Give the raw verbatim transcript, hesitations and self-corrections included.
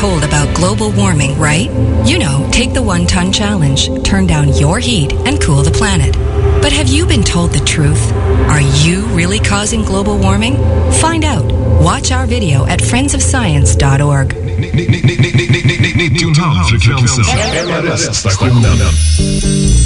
told about global warming, right? You know, take the one-ton challenge, turn down your heat, and cool the planet. But have you been told the truth? Are you really causing global warming? Find out. Watch our video at friends of science dot org. nittionio frekvensen. M R S-stationen.